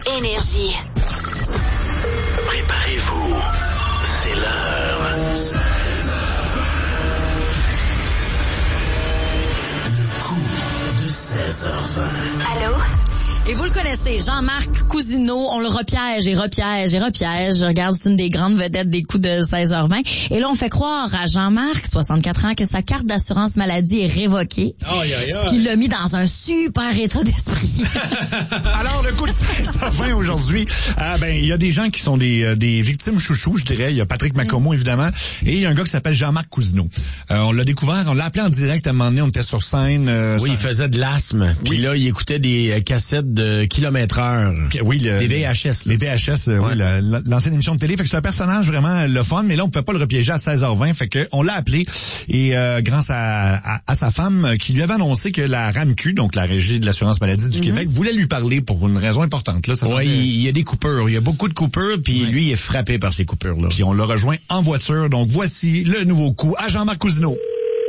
Énergie. Préparez-vous, c'est l'heure. Le coup de 16h20. Allô? Et vous le connaissez, Jean-Marc Cousineau, on le repiège et repiège et repiège. Je regarde, c'est une des grandes vedettes des coups de 16h20. Et là, on fait croire à Jean-Marc, 64 ans, que sa carte d'assurance maladie est révoquée. Ce qui l'a mis dans un super état d'esprit. Alors, le coup de 16h20 aujourd'hui, il y a des gens qui sont des victimes chouchous, je dirais. Il y a Patrick Macomo, évidemment. Et il y a un gars qui s'appelle Jean-Marc Cousineau. On l'a découvert, on l'a appelé en direct à un moment donné, on était sur scène. Oui, il faisait de l'asthme. Puis là, il écoutait des cassettes de kilomètre-heure. Oui, les VHS. Les VHS, oui, l'ancienne émission de télé. Fait que c'est un personnage vraiment le fun, mais là, on ne peut pas le repiéger à 16h20. Fait que on l'a appelé et grâce à sa femme qui lui avait annoncé que la RAMQ, donc la Régie de l'assurance maladie du Québec, voulait lui parler pour une raison importante. Là, il y a des coupures. Il y a beaucoup de coupures, puis lui, il est frappé par ces coupures-là. Puis on l'a rejoint en voiture. Donc voici le nouveau coup à Jean-Marc Cousineau.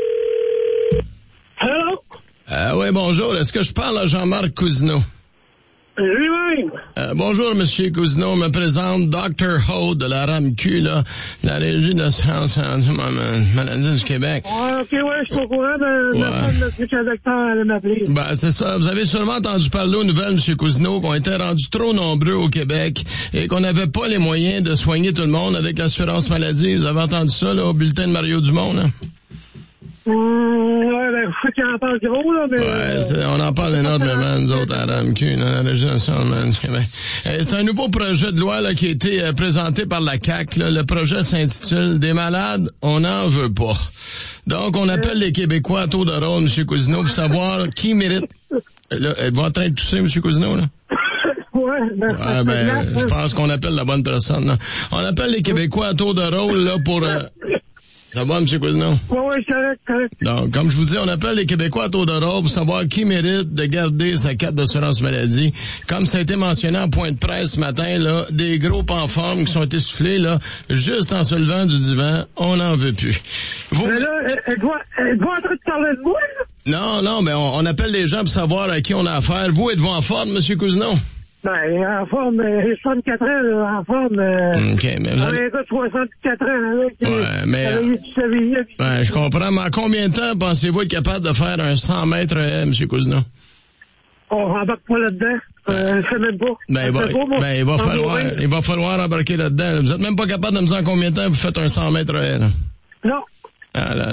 Allô? Oui, bonjour. Est-ce que je parle à Jean-Marc Cousineau? Lui-même. Bonjour, Monsieur Cousineau. Me présente Dr. Ho de la RAMQ, là, la Régie de l'assurance maladie du Québec. Ouais, OK, je suis au courant de docteur allait m'appeler. Ben, c'est ça. Vous avez sûrement entendu parler aux nouvelles, Monsieur Cousineau, qu'on était rendus trop nombreux au Québec et qu'on n'avait pas les moyens de soigner tout le monde avec l'assurance maladie. Vous avez entendu ça, là, au bulletin de Mario Dumont, là? Faut qu'il en parle gros, là, mais... on en parle énormément, nous autres, à la RAMQ, la Régie nationale du Québec. C'est un nouveau projet de loi, là, qui a été présenté par la CAQ, là. Le projet s'intitule « Des malades, on n'en veut pas ». Donc, on appelle les Québécois à tour de rôle, M. Cousineau, pour savoir qui mérite... Là, êtes-vous en train de tousser, M. Cousineau, là? Je pense qu'on appelle la bonne personne, là. On appelle les Québécois à tour de rôle, là, pour... Ça va, M. Cousineau? Oui, correct. Donc, comme je vous dis, on appelle les Québécois à tour de rôle pour savoir qui mérite de garder sa carte d'assurance maladie. Comme ça a été mentionné en point de presse ce matin, là, des groupes en forme qui sont essoufflés, là, juste en se levant du divan, on n'en veut plus. Mais là, êtes-vous en train de parler de moi, là? Non, mais on appelle les gens pour savoir à qui on a affaire. Vous, êtes-vous en forme, M. Cousineau? En forme, 64 ans, là, en forme. OK, mais vous avez... Un gars de 64 ans, là, je comprends, mais en combien de temps pensez-vous être capable de faire un 100 mètres, M. Cousineau? On rembarque pas là-dedans. Je sais même pas. Il va falloir embarquer là-dedans. Vous êtes même pas capable de me dire en combien de temps vous faites un 100 mètres, là? Non. Ah là.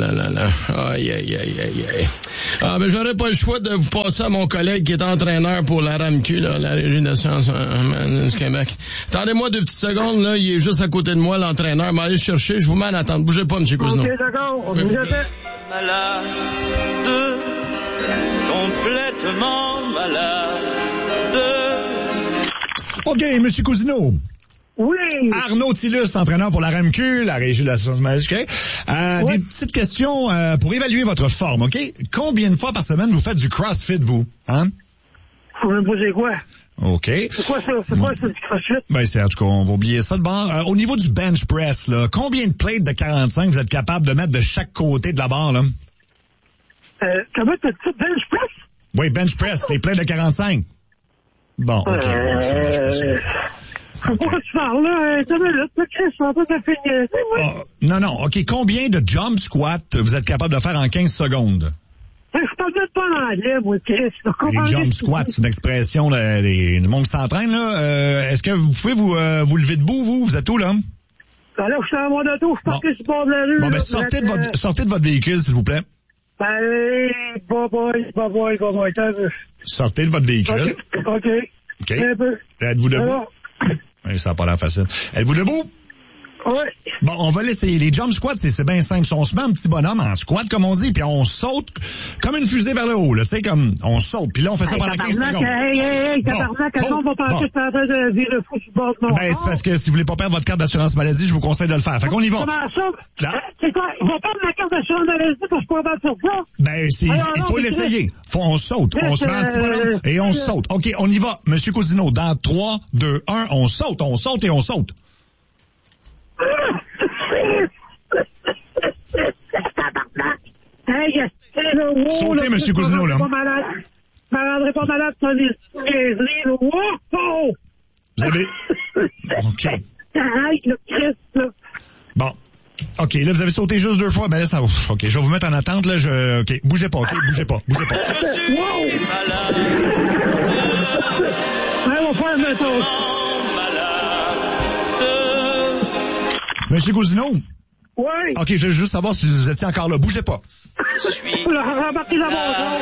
Aïe. Ah, mais j'aurais pas le choix de vous passer à mon collègue qui est entraîneur pour la RAMQ, là, la Régie de l'assurance du Québec. Attendez-moi 2 petites secondes, là, il est juste à côté de moi, l'entraîneur. M'allez le chercher, je vous mets en attente. Bougez pas, M. Cousineau. OK, d'accord, on vous appelle. Malade, complètement malade. OK, M. Cousineau. Oui. Arnaud Tillus, entraîneur pour la RAMQ, la Régie de l'assurance maladie. Des petites questions pour évaluer votre forme, OK? Combien de fois par semaine vous faites du CrossFit, vous? Hein? Faut me poser quoi? OK. C'est quoi ça? C'est quoi ça, du CrossFit? C'est, en tout cas, on va oublier ça de bord. Au niveau du bench press, là, combien de plates de 45 vous êtes capable de mettre de chaque côté de la barre, là? Comment t'as dit ça? Bench press? Oui, bench press, les plates de 45. Bon, OK. Pourquoi tu parles, là? T'as une minute, là, Chris, on peut te finir. Non, OK. Combien de jump squats vous êtes capable de faire en 15 secondes? Je parle même pas en anglais, moi, Chris. Les jump squats, c'est une expression du monde qui s'entraîne, là. Est-ce que vous pouvez vous lever debout, vous? Vous êtes où, là? Ben là, je suis dans mon auto, je suis parti sur le bord de la rue. Bon, ben, sortez de votre véhicule, s'il vous plaît. Boy. Sortez de votre véhicule. OK. Un peu. Êtes-vous debout? Oui, ça n'a pas l'air facile. Êtes-vous debout? Oui. Bon, on va l'essayer. Les jump squats, c'est bien simple. On se met un petit bonhomme en squat, comme on dit, puis on saute comme une fusée vers le haut, là. Tu sais, comme, on saute. Puis là, on fait ça pendant 15 secondes. Tabarnak, quand on va penser que t'es en train de virer fou sur le bord de mon c'est parce que si vous voulez pas perdre votre carte d'assurance maladie, je vous conseille de le faire. Fait qu'on y va. Comment ça? C'est quoi? Ils vont perdre ma carte d'assurance maladie parce que je peux pas sur ça? Il faut l'essayer. On saute. On se met un petit bonhomme et on saute. OK, on y va. Monsieur Cousineau, dans 3, 2, 1, on saute et on saute. Sautez, M. Cousineau, là. me rendrai pas malade sur les niaiseries, là. Wow! Vous avez... OK. Arrête, le Christ, là. Bon. OK, là, vous avez sauté juste 2 fois. Ben là, ça va. OK, je vais vous mettre en attente, là. OK, bougez pas, OK? Bougez pas. Je suis malade. Ouais, on va faire le méthode. Malade. Monsieur Cousineau? Oui. OK, je veux juste savoir si vous étiez encore là. Bougez pas. Je suis Rembarquez dans mon char.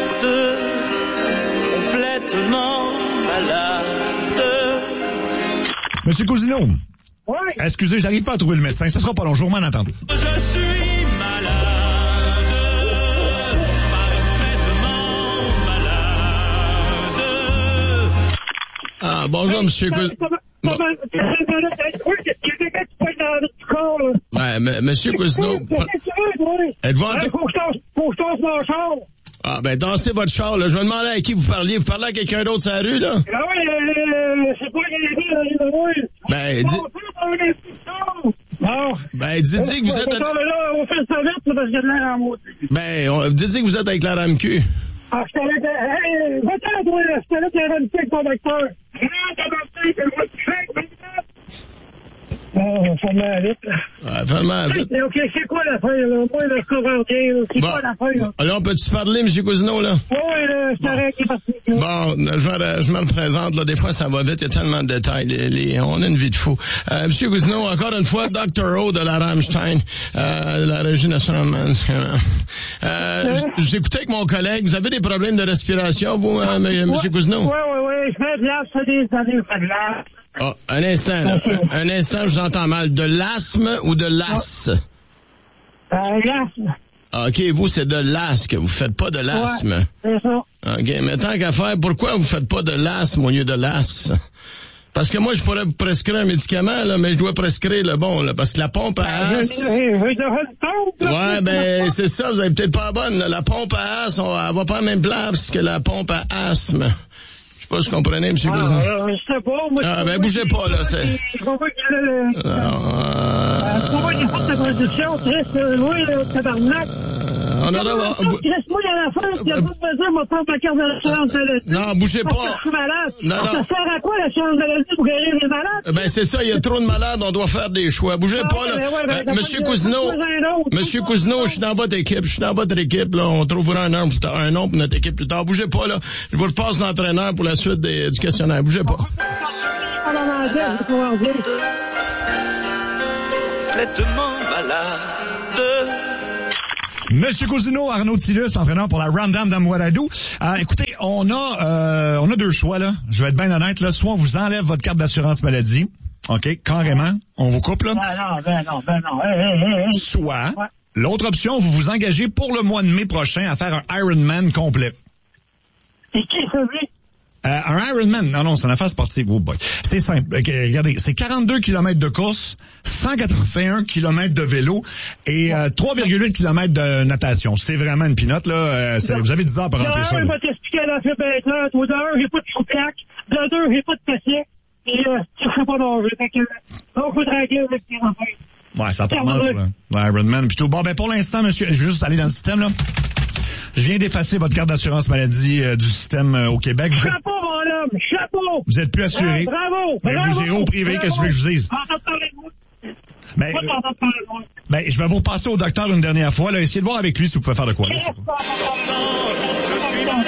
complètement malade. Monsieur Cousineau? Oui. Excusez, j'arrive pas à trouver le médecin. Ça sera pas long. Je vous remets en attente. Je suis malade. Complètement malade. Ah, bonjour, monsieur Cousineau. Ouais, monsieur Cousineau. Êtes-vous en... Faut que je tasse mon char. Ah, ben, dansez votre char, là. Je vais demander à qui vous parliez. Vous parlez à quelqu'un d'autre sur la rue, là? Ah oui, c'est pas les Ben, dites-y que vous êtes... On fait ça vite, parce que j'ai de l'air en maudit. Ben, dites-y que vous êtes avec la RAMQ. Ah, je t'allais dire, hey, va-t'en, toi, là. Je t'allais dire, RAMQ avec ton docteur. Fais-moi vite, là. Ouais, vraiment vite. OK, c'est quoi l'affaire, là? Moi, là, je comprends rien, là. C'est quoi l'affaire, là? Là, on peut-tu parler, M. Cousineau, là? Oui, là, c'est correct, c'est parti. Bon, je me représente, là. Des fois, ça va vite. Il y a tellement de détails. On a une vie de fou. M. Cousineau, encore une fois, Dr. O de la Rammstein, la Régie nationale. J'écoutais avec mon collègue. Vous avez des problèmes de respiration, vous, M. Cousineau? Oui. Je fais de l'asthme, ça des années, je fais de l'asthme. Ah, un instant, là. Un instant, je vous entends mal. De l'asthme ou de l'as? L'asthme. OK, vous, c'est de l'as que vous faites pas de l'asthme. Ouais, c'est ça. OK, mais tant qu'à faire, pourquoi vous faites pas de l'asthme au lieu de l'as? Parce que moi, je pourrais vous prescrire un médicament, là, mais je dois prescrire le bon, là, parce que la pompe à as... Ouais, ben, c'est ça, vous avez peut-être pas la bonne, là. La pompe à as, elle va pas en même place que la pompe à asthme. Je sais pas si vous comprenez, M. Cousineau. Je sais pas, moi... Ah, ben, bougez pas, là, c'est... Je comprends qu'il y a le... Je comprends qu'il y a pas de production, Chris, oui, le tabarnak. On a d'abord... Laisse-moi à la fin, il y a pas de besoin, moi, prendre ma carte de l'assurance maladie. Non, bougez pas. Parce que je suis malade. Non. Ça sert à quoi, l'assurance maladie, pour guérir les malades? Ben, c'est ça, il y a trop de malades, on doit faire des choix. Bougez pas, là. Monsieur Cousineau, je suis dans votre équipe, là. On trouvera un nom pour notre équipe plus tard. Bougez pas, là. Je vous repasse l'entraîneur pour la suite du questionnaire. Bougez pas. Complètement malade. Monsieur Cousineau, Arnaud Tillus, entraîneur pour la Randam d'Amouadou. Écoutez, on a 2 choix, là. Je vais être bien honnête, là. Soit on vous enlève votre carte d'assurance maladie. OK? Carrément. On vous coupe, là. Ben non. Soit, l'autre option, vous vous engagez pour le mois de mai prochain à faire un Ironman complet. Et qui est celui? Un Ironman, non, c'est une affaire sportive. Oh boy. C'est simple. Regardez, c'est 42 km de course, 181 km de vélo et 3,8 km de natation. C'est vraiment une pinotte, là. Vous avez 10 heures pour rentrer ça. Je vais t'expliquer la flip être là. De 1, j'ai pas de sous-plaque. De 2, j'ai pas de papier. Et tu sais pas nager. Fait que, donc, faut te régler avec tes enfants. Ouais, ça part mal pour l'Ironman plutôt. Bon, ben, pour l'instant, monsieur, je vais juste aller dans le système, là. Je viens d'effacer votre carte d'assurance maladie du système au Québec. Chapeau, mon homme, chapeau! Vous êtes plus assuré. Bravo! Vous irez au privé, qu'est-ce que je vous dise? Ben, je vais vous repasser au docteur une dernière fois, là. Essayez de voir avec lui si vous pouvez faire de quoi, là. Je suis malade.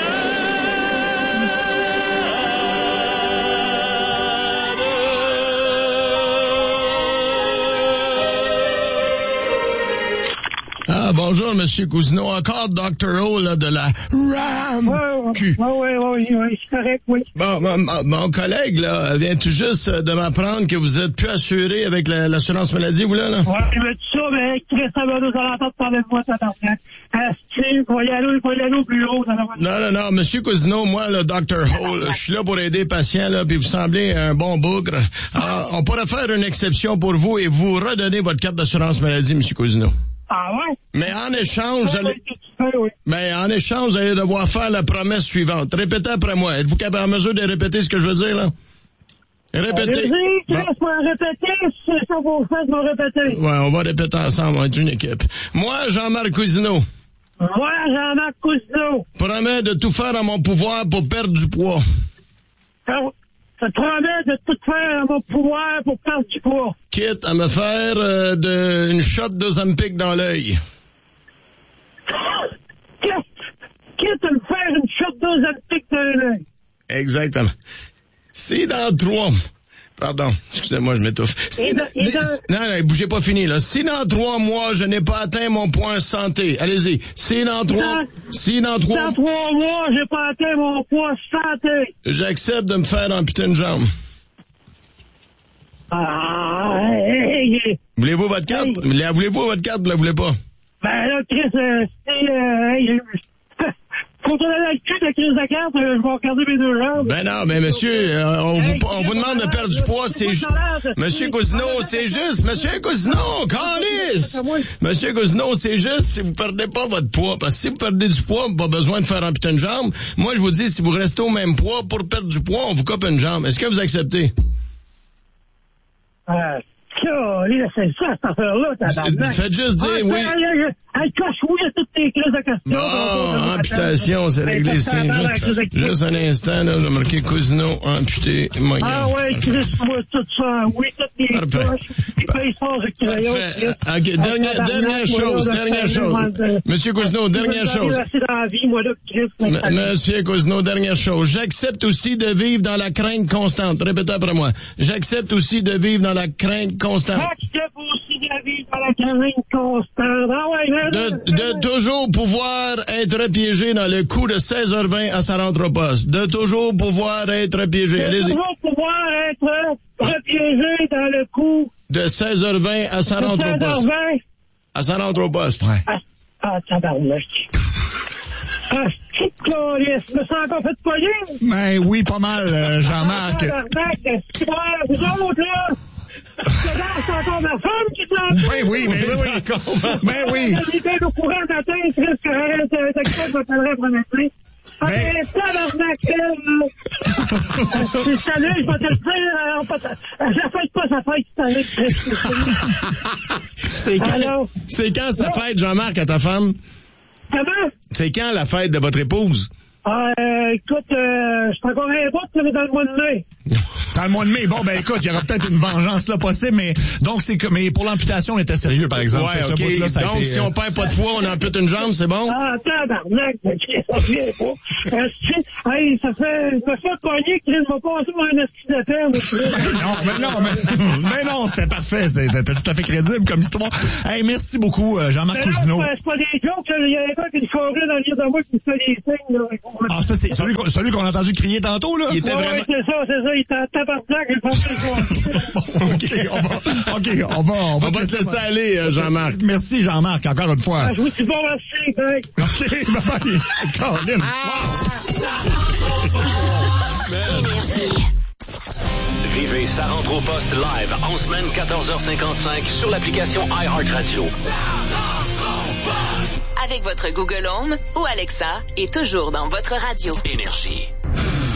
Ah, bonjour, Monsieur Cousineau. Encore Dr. O, là, de la RAMQ. Oui, c'est correct, oui. Bon, mon collègue, là, vient tout juste de m'apprendre que vous êtes plus assuré avec l'assurance maladie, vous, là? Ouais, il m'a dit ça, mais Christophe nous allons entendre parler de moi, ça t'en fait. Il faut y aller au plus haut. Non, Monsieur Cousineau, moi, le Dr. O, je suis là pour aider les patients, là, puis vous semblez un bon bougre. Alors, on pourrait faire une exception pour vous et vous redonner votre carte d'assurance maladie, Monsieur Cousineau. Ah ouais? Mais en échange, vous allez devoir faire la promesse suivante. Répétez après moi. Êtes-vous capable en mesure de répéter ce que je veux dire, là? Répétez. C'est ça qu'on fait, on va répéter. Ouais, on va répéter ensemble, on va être une équipe. Moi, Jean-Marc Cousineau. Moi, Jean-Marc Cousineau. Promets de tout faire en mon pouvoir pour perdre du poids. Je te promets de tout faire à mon pouvoir pour perdre du poids. Quitte à me faire une shot d'Ozempic dans l'œil. Quitte à me faire une shot d'Ozempic dans l'œil. Exactement. Si dans 3... Pardon, excusez-moi, je m'étouffe. Non, bougez pas fini, là. Si dans 3 mois, je n'ai pas atteint mon point santé, allez-y. Si dans 3 mois, j'ai pas atteint mon point santé. J'accepte de me faire amputer une jambe. Voulez-vous votre carte? Voulez-vous votre carte ou la voulez pas? Ben là, Chris, faut qu'on ait le cul de crise de carte, je vais regarder mes 2 jambes. Ben non, mais monsieur, on vous demande de perdre du poids, c'est juste... Monsieur Cousineau, c'est juste, Monsieur Cousineau, calice! Monsieur Cousineau, c'est juste si vous perdez pas votre poids, parce que si vous perdez du poids, pas besoin de faire amputer une jambe. Moi, je vous dis, si vous restez au même poids, pour perdre du poids, on vous coupe une jambe. Est-ce que vous acceptez? C'est ça, cette affaire-là, tabarnak. Faites juste dire oui. Elle coche oui à toutes tes crises de questions. Bon, amputation, c'est réglé. Juste un instant, là, j'ai marqué Cousineau, amputé, moyen. Ah ouais, Chris, moi, tout ça, oui, toutes tes coches. Puis paye fort de crayon. OK, dernière chose. Monsieur Cousineau, dernière chose. Monsieur Cousineau, dernière chose. J'accepte aussi de vivre dans la crainte constante. Répétez après moi. J'accepte aussi de vivre dans la crainte constante. J'accepte aussi de vivre dans la crainte constante. Ah ouais, de toujours pouvoir être piégé dans le coup de 16h20 à sa rentre au poste. De toujours pouvoir être piégé. Allez-y. De toujours pouvoir être repiégé dans le coup de 16h20 à sa rentre au poste. À sa rentre au poste. Ouais. Tabarnak. C'est glorieux. Je me sens encore fait poigner. Ben oui, pas mal, Jean-Marc. Tabarnak, vous autres, là. C'est encore ma femme qui s'en fout. Ben oui. Ben oui. Je suis au courant matin, je risque que je m'appellerai pour m'appeler. Tabarnak, salut, je vais te le dire, je fête pas sa fête cette année. C'est quand sa fête, Jean-Marc, à ta femme? Comment? C'est quand la fête de votre épouse? Écoute, je suis encore un bout, mais dans le mois de mai. Dans le mois de mai, bon, ben écoute, il y aura peut-être une vengeance là possible, mais donc mais pour l'amputation, on était sérieux, par exemple. Ouais, OK. Donc, si on perd pas de poids, on ampute une jambe, c'est bon? Tabarnak, ça revient pas. Hey, ça fait, je me fais pogner, Chris, va passer pour un esti de terre. Mais non, c'était parfait, c'était tout à fait crédible comme histoire. Hey, merci beaucoup, Jean-Marc Cousineau. C'est pas des jokes, il y a un gars qui est foré dans le livre de moi qui fait des signes, là. Ah, ça, c'est celui qu'on a entendu crier tantôt, là? Il était vraiment... Ouais, c'est ça, il était en tabarnak, je pense que c'est on va te laisser aller, Jean-Marc. Merci, Jean-Marc, encore une fois. Je vous dis bon, merci, bye. OK, bye-bye. Colin. Vivez Ça rentre au poste live en semaine 14h55 sur l'application iHeartRadio. Avec votre Google Home ou Alexa et toujours dans votre radio. Énergie.